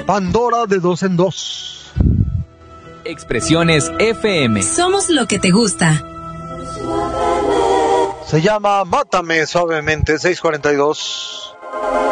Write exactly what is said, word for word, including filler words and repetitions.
Pandora de dos en dos. Expresiones F M. Somos lo que te gusta. Se llama Mátame Suavemente, seis cuarenta y dos.